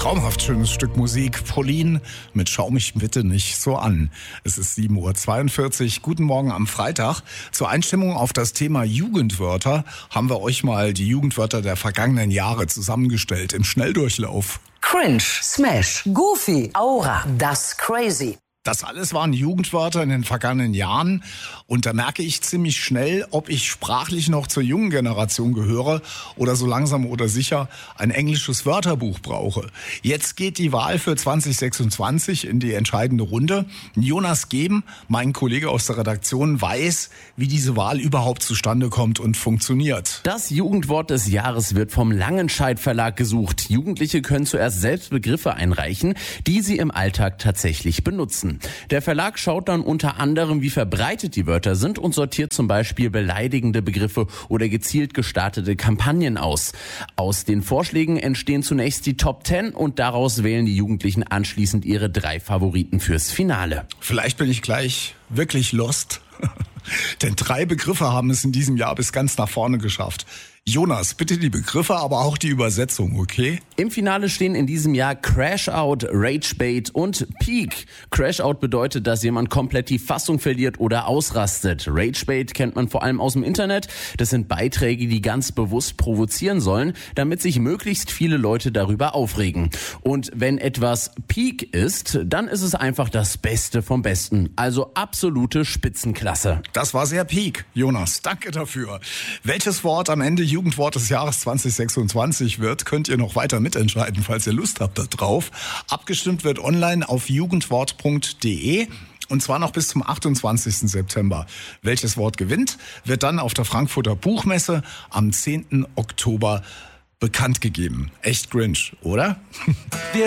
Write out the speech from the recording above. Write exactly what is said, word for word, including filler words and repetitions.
Traumhaft schönes Stück Musik. Pauline mit Schau mich bitte nicht so an. Es ist sieben Uhr zweiundvierzig. Guten Morgen am Freitag. Zur Einstimmung auf das Thema Jugendwörter haben wir euch mal die Jugendwörter der vergangenen Jahre zusammengestellt im Schnelldurchlauf. Cringe, Smash, Goofy, Aura, das Crazy. Das alles waren Jugendwörter in den vergangenen Jahren und da merke ich ziemlich schnell, ob ich sprachlich noch zur jungen Generation gehöre oder so langsam oder sicher ein englisches Wörterbuch brauche. Jetzt geht die Wahl für zwanzig sechsundzwanzig in die entscheidende Runde. Jonas Geben, mein Kollege aus der Redaktion, weiß, wie diese Wahl überhaupt zustande kommt und funktioniert. Das Jugendwort des Jahres wird vom Langenscheidt Verlag gesucht. Jugendliche können zuerst selbst Begriffe einreichen, die sie im Alltag tatsächlich benutzen. Der Verlag schaut dann unter anderem, wie verbreitet die Wörter sind und sortiert zum Beispiel beleidigende Begriffe oder gezielt gestartete Kampagnen aus. Aus den Vorschlägen entstehen zunächst die Top Ten und daraus wählen die Jugendlichen anschließend ihre drei Favoriten fürs Finale. Vielleicht bin ich gleich wirklich lost. Denn drei Begriffe haben es in diesem Jahr bis ganz nach vorne geschafft. Jonas, bitte die Begriffe, aber auch die Übersetzung, okay? Im Finale stehen in diesem Jahr Crash-Out, Rage-Bait und Peak. Crash-Out bedeutet, dass jemand komplett die Fassung verliert oder ausrastet. Rage-Bait kennt man vor allem aus dem Internet. Das sind Beiträge, die ganz bewusst provozieren sollen, damit sich möglichst viele Leute darüber aufregen. Und wenn etwas Peak ist, dann ist es einfach das Beste vom Besten. Also absolute Spitzenklasse. Das war sehr Peak, Jonas. Danke dafür. Welches Wort am Ende Jugendwort des Jahres zwanzig sechsundzwanzig wird, könnt ihr noch weiter mitentscheiden, falls ihr Lust habt da drauf. Abgestimmt wird online auf jugendwort punkt de. Und zwar noch bis zum achtundzwanzigsten September. Welches Wort gewinnt, wird dann auf der Frankfurter Buchmesse am zehnten Oktober bekannt gegeben. Echt cringe, oder?